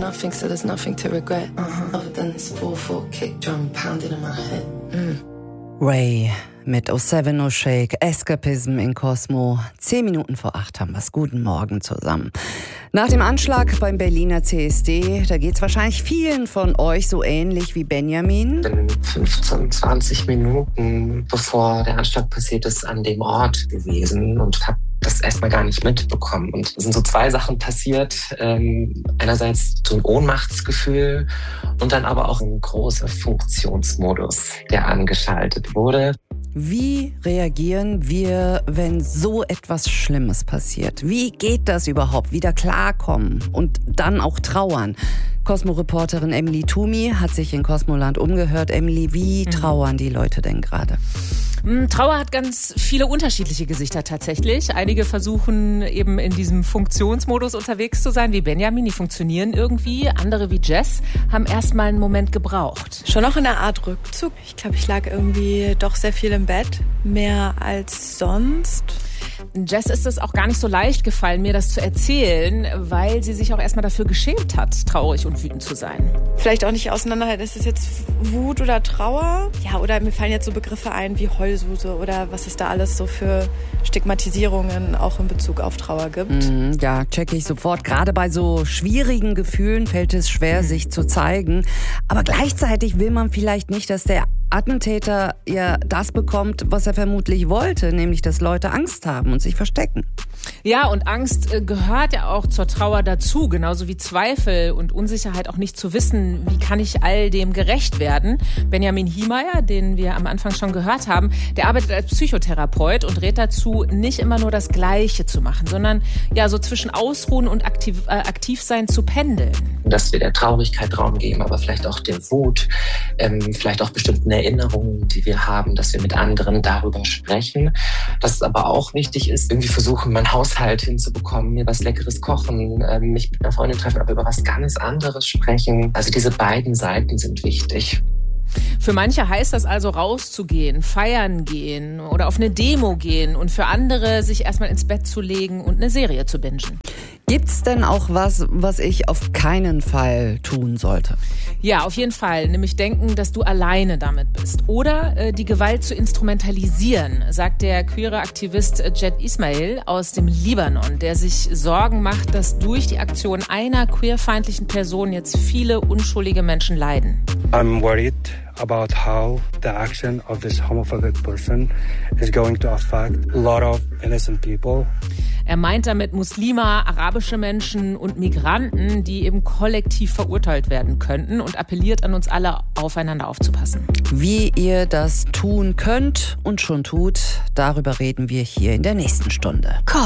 nothing, so there's nothing to regret. Other than this 4/4 kick drum pounding in my head. Ray mit Oh Seven Oh Shake, Escapism in Cosmo. 10 Minuten vor 8 haben wir's. Guten Morgen zusammen. Nach dem Anschlag beim Berliner CSD, da geht's wahrscheinlich vielen von euch so ähnlich wie Benjamin. Ich bin 15, 20 Minuten bevor der Anschlag passiert ist an dem Ort gewesen und habe das erstmal gar nicht mitbekommen. Und es sind so 2 Sachen passiert. Einerseits so ein Ohnmachtsgefühl und dann aber auch ein großer Funktionsmodus, der angeschaltet wurde. Wie reagieren wir, wenn so etwas Schlimmes passiert? Wie geht das überhaupt? Wieder klarkommen und dann auch trauern? Cosmo-Reporterin Emily Toomey hat sich in Cosmoland umgehört. Emily, wie trauern die Leute denn gerade? Trauer hat ganz viele unterschiedliche Gesichter tatsächlich. Einige versuchen eben in diesem Funktionsmodus unterwegs zu sein, wie Benjamin, die funktionieren irgendwie. Andere wie Jess haben erstmal einen Moment gebraucht. Schon noch in einer Art Rückzug. Ich glaube, ich lag irgendwie doch sehr viel im Bett, mehr als sonst. Jess ist es auch gar nicht so leicht gefallen, mir das zu erzählen, weil sie sich auch erstmal dafür geschämt hat, traurig und wütend zu sein. Vielleicht auch nicht auseinanderhalten, ist es jetzt Wut oder Trauer? Ja, oder mir fallen jetzt so Begriffe ein wie Heulsuse oder was es da alles so für Stigmatisierungen auch in Bezug auf Trauer gibt. Ja, checke ich sofort. Gerade bei so schwierigen Gefühlen fällt es schwer, sich zu zeigen. Aber gleichzeitig will man vielleicht nicht, dass der Attentäter ja das bekommt, was er vermutlich wollte, nämlich dass Leute Angst haben und sich verstecken. Ja, und Angst gehört ja auch zur Trauer dazu, genauso wie Zweifel und Unsicherheit, auch nicht zu wissen, wie kann ich all dem gerecht werden. Benjamin Hiemeyer, den wir am Anfang schon gehört haben, der arbeitet als Psychotherapeut und rät dazu, nicht immer nur das Gleiche zu machen, sondern ja so zwischen Ausruhen und aktiv sein zu pendeln. Dass wir der Traurigkeit Raum geben, aber vielleicht auch der Wut, vielleicht auch bestimmten Erinnerungen, die wir haben, dass wir mit anderen darüber sprechen. Dass es aber auch wichtig ist, irgendwie versuchen, meinen Haushalt hinzubekommen, mir was Leckeres kochen, mich mit einer Freundin treffen, aber über was ganz anderes sprechen. Also diese beiden Seiten sind wichtig. Für manche heißt das also rauszugehen, feiern gehen oder auf eine Demo gehen und für andere sich erstmal ins Bett zu legen und eine Serie zu bingen. Gibt's denn auch was ich auf keinen Fall tun sollte? Ja, auf jeden Fall. Nämlich denken, dass du alleine damit bist. Oder die Gewalt zu instrumentalisieren, sagt der queere Aktivist Jed Ismail aus dem Libanon, der sich Sorgen macht, dass durch die Aktion einer queerfeindlichen Person jetzt viele unschuldige Menschen leiden. I'm worried about how the action of this homophobic person is going to affect a lot of innocent people. Er meint damit Muslime, arabische Menschen und Migranten, die eben kollektiv verurteilt werden könnten und appelliert an uns alle, aufeinander aufzupassen. Wie ihr das tun könnt und schon tut, darüber reden wir hier in der nächsten Stunde.